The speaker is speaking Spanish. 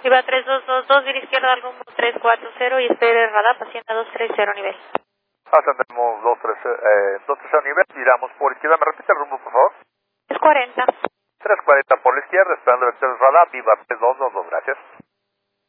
Viva 3222, vía izquierda al rumbo 340 y espere radar, Hacienda 230 nivel. Ascendemos 230 nivel, viramos por izquierda. ¿Me repite el rumbo, por favor? 340. 340 por la izquierda, esperando el radar, viva 3222, gracias.